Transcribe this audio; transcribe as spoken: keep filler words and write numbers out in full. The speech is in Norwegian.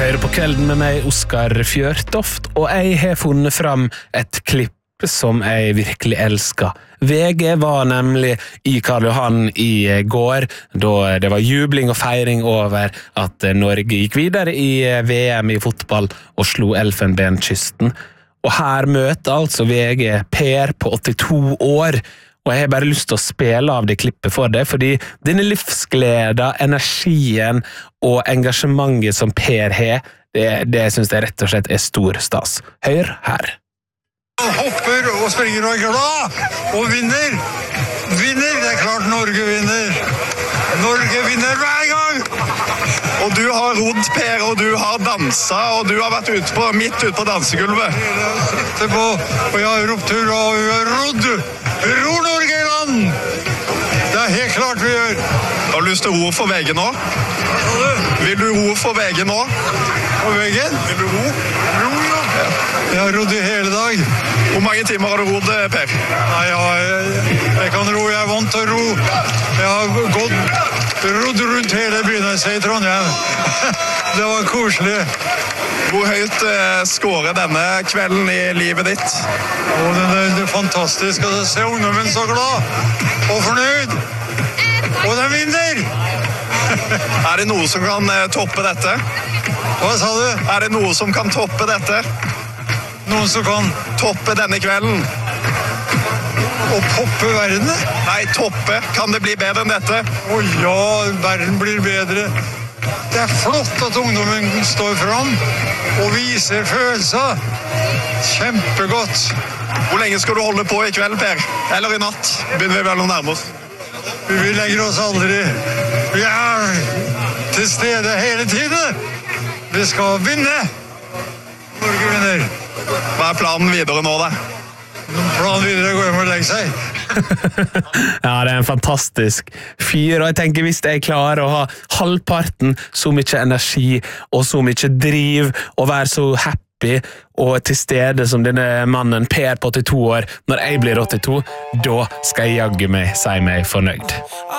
hører på Kvelden med meg, Oskar Fjørtoft, og jeg har funnet fram et klipp som jeg virkelig elsker. V G var nemlig i Karl Johan i går, da det var jubling og feiring over at Norge gikk videre i V M i fotball og slo Elfenbenskysten. Og her møter altså V G Per på åttito år, og jeg har bare lyst til å spille av det klippet for det, fordi denne livsgleda, energien og engasjementet som Per har, det, det synes jeg rett og slett er stor stas. Hør her. Hopper og springer og er glad, og vinner. Vinner, det er klart Norge vinner. Norge vinner hver gang. Og du har rodd, Per, og du har danset, og du har vært ute på, midt ute på dansegulvet. På, og jeg har ropt hurra, og vi har rodd. Ro Norge i land! Det er helt klart vi gjør. Har du lyst til å ro for V G nå? Vil du ro for V G nå? På veggen? Vil du ro? Ro, ja. Jeg har rodd i hele dag. Hvor mange timer har du rodd, Per? Nei, jeg, jeg kan ro, jeg er vant til å ro. Jeg har gått, rodd rundt hele byen, jeg sier Trondheim. Det var koselig. Hvor høyt eh, skårer denne kvelden i livet ditt? Å, det, det, det er fantastisk å se ungdommen så glad og fornøyd. Og den vinner! Er det noe som kan eh, toppe dette? Hva sa du? Er det noe som kan toppe dette? Noen som kan Toppe denne kvelden? og poppe verden? Nei, toppe. Kan det bli bedre enn dette? Å ja, verden blir bedre. Det er flott at ungdommen står fram og viser følelser. Kjempegodt. Hvor lenge skal du holde på i kveld, Per? Eller i natt? Begynner vi vel å nærme oss? Vi legger oss aldri. Vi er til stede hele tiden. Vi skal vinne. Norge vinner. Hva er planen videre nå, da? Planen videre går hjem og legger seg. Ja, det er en fantastisk fyr, og jeg tenker hvis jeg klarer å ha halvparten så mye energi og så mye driv og være så happy og til stede som denne mannen Per på åttito år, når jeg blir åttito, da skal jeg jagge meg si meg fornøyd.